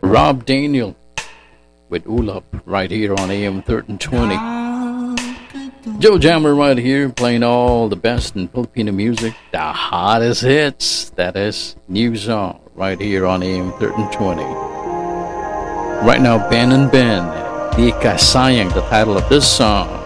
Rob Daniel with Ulap right here on AM 1320. Joe Jammer right here playing all the best in Filipino music, the hottest hits. That is new song right here on AM 1320. Right now, Ben and Ben, Di Ka Sayang, the title of this song.